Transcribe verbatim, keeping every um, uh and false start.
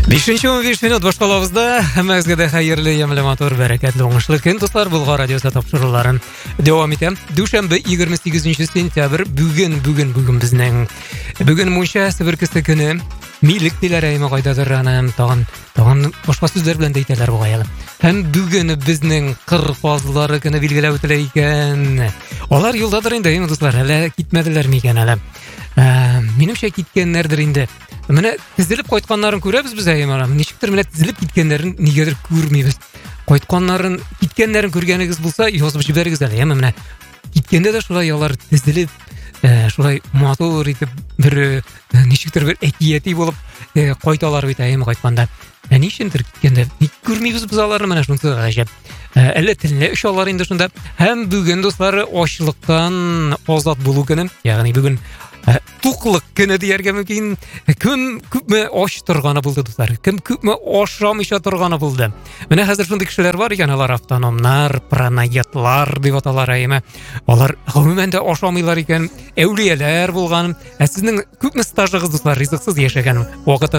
бешенче он беш минут башкалабызда. Хаммагызга да хайырлы, ямлы, матур, бәрәкәтле, уңышлы көн, дуслар. Булга радиосы тапшыруларын дәвам итәм. Дүшәмбе егерме сигезенче сентябрь бүген бүген бүген безнең бүген мунча себеркесе көне. Милек диләр әйме кайдадыр анам, тагын тагын башка сүзләр белән дә әйтәләр бу гаялы. Һәм бүген безнең кыр фазлары көне билгеләп үтелә икән. Алар юлдадыр инде, әйме дуслар, әле китмәделәр микән әле? Минемчә киткәннәрдер инде. Менә тизелеп кайтканнарын күрәбез без әйме. Ничектер менә тизелеп киткәннәрен нигәдер күрмибез. Кайтканнарын, киткәннәрен күргәнегез булса, язып җибәрегез әле. Әйме менә киткәндә дә шулай алар тизелеп, шулай матур итеп бер ничектер бер әкияти булып кайталар бит әйме кайтканда. Ә ничендер киткәндә ник күрмибез без аларны, менә шунысы гаҗәп. Әле телне ошалар инде шунда. Һәм бүген дуслары ачлыктан азат булу көне, ягъни бүген туклык көне дияргә мөмкин. Кем күпме аш торганы булды дуслар? Кем күпме ашамыйча торганы булды? Менә хәзер шундый кешеләр бар икән, алар автономнар, пранаятлар дип аталар әйме. Алар гомумән дә ашамыйлар икән, әүлияләр булган. Ә сезнең күпме стажыгыз дуслар, ризыксыз яшәгән вакыты